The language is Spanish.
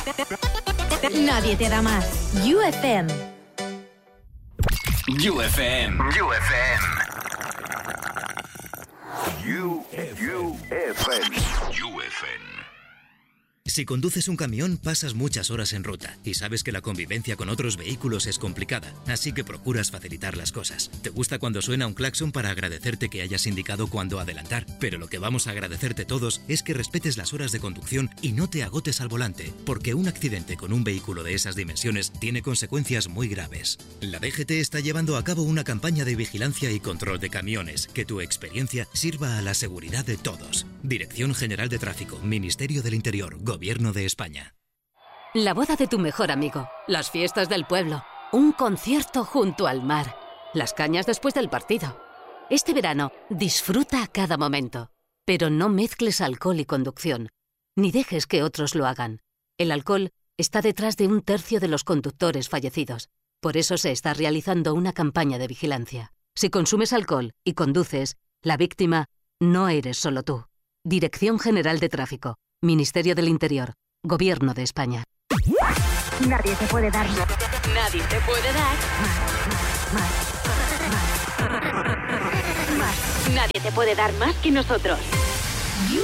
Nadie te da más. UFM. UFM. Si conduces un camión, pasas muchas horas en ruta y sabes que la convivencia con otros vehículos es complicada, así que procuras facilitar las cosas. Te gusta cuando suena un claxon para agradecerte que hayas indicado cuándo adelantar, pero lo que vamos a agradecerte todos es que respetes las horas de conducción y no te agotes al volante, porque un accidente con un vehículo de esas dimensiones tiene consecuencias muy graves. La DGT está llevando a cabo una campaña de vigilancia y control de camiones, que tu experiencia sirva a la seguridad de todos. Dirección General de Tráfico, Ministerio del Interior, Gobierno de España. La boda de tu mejor amigo, las fiestas del pueblo, un concierto junto al mar, las cañas después del partido. Este verano, disfruta cada momento, pero no mezcles alcohol y conducción, ni dejes que otros lo hagan. El alcohol está detrás de 1/3 de los conductores fallecidos. Por eso se está realizando una campaña de vigilancia. Si consumes alcohol y conduces, la víctima no eres solo tú. Dirección General de Tráfico, Ministerio del Interior, Gobierno de España. Nadie te puede dar más. Nadie te puede dar Nadie te puede dar más que nosotros.